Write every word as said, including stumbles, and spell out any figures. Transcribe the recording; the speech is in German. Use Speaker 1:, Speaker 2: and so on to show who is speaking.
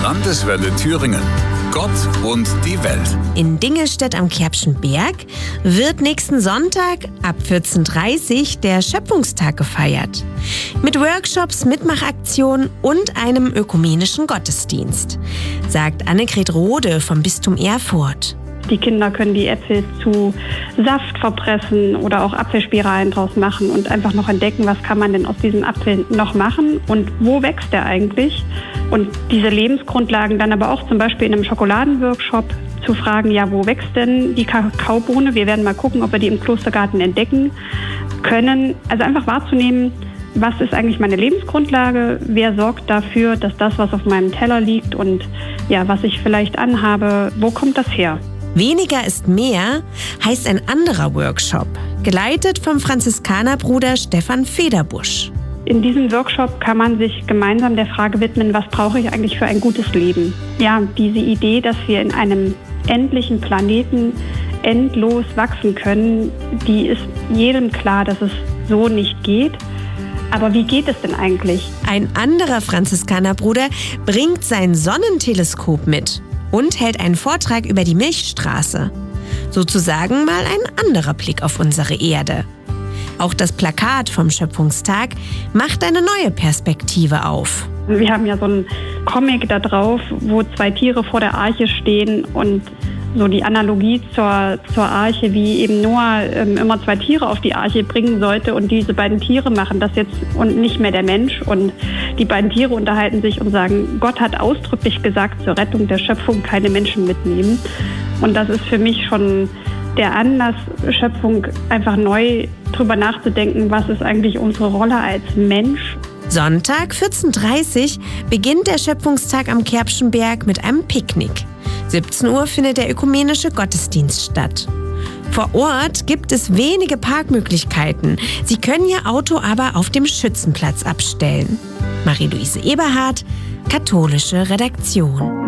Speaker 1: Landeswelle Thüringen. Gott und die Welt.
Speaker 2: In Dingelstedt am Kerbschen Berg wird nächsten Sonntag ab vierzehn Uhr dreißig der Schöpfungstag gefeiert. Mit Workshops, Mitmachaktionen und einem ökumenischen Gottesdienst, sagt Annegret Rode vom Bistum Erfurt.
Speaker 3: Die Kinder können die Äpfel zu Saft verpressen oder auch Apfelspiralen draus machen und einfach noch entdecken, was kann man denn aus diesem Apfel noch machen und wo wächst der eigentlich. Und diese Lebensgrundlagen dann aber auch zum Beispiel in einem Schokoladenworkshop zu fragen, ja, wo wächst denn die Kakaobohne? Wir werden mal gucken, ob wir die im Klostergarten entdecken können. Also einfach wahrzunehmen, was ist eigentlich meine Lebensgrundlage? Wer sorgt dafür, dass das, was auf meinem Teller liegt und ja, was ich vielleicht anhabe, wo kommt das her?
Speaker 2: Weniger ist mehr heißt ein anderer Workshop, geleitet vom Franziskanerbruder Stefan Federbusch.
Speaker 3: In diesem Workshop kann man sich gemeinsam der Frage widmen, was brauche ich eigentlich für ein gutes Leben? Ja, diese Idee, dass wir in einem endlichen Planeten endlos wachsen können, die ist jedem klar, dass es so nicht geht. Aber wie geht es denn eigentlich?
Speaker 2: Ein anderer Franziskanerbruder bringt sein Sonnenteleskop mit und hält einen Vortrag über die Milchstraße. Sozusagen mal ein anderer Blick auf unsere Erde. Auch das Plakat vom Schöpfungstag macht eine neue Perspektive auf.
Speaker 3: Wir haben ja so einen Comic da drauf, wo zwei Tiere vor der Arche stehen und so die Analogie zur, zur Arche, wie eben Noah ähm, immer zwei Tiere auf die Arche bringen sollte und diese beiden Tiere machen das jetzt und nicht mehr der Mensch. Und die beiden Tiere unterhalten sich und sagen, Gott hat ausdrücklich gesagt, zur Rettung der Schöpfung keine Menschen mitnehmen. Und das ist für mich schon der Anlass, Schöpfung einfach neu drüber nachzudenken, was ist eigentlich unsere Rolle als Mensch.
Speaker 2: Sonntag, vierzehn Uhr dreißig, beginnt der Schöpfungstag am Kerbschen Berg mit einem Picknick. siebzehn Uhr findet der ökumenische Gottesdienst statt. Vor Ort gibt es wenige Parkmöglichkeiten. Sie können Ihr Auto aber auf dem Schützenplatz abstellen. Marie-Louise Eberhardt, Katholische Redaktion.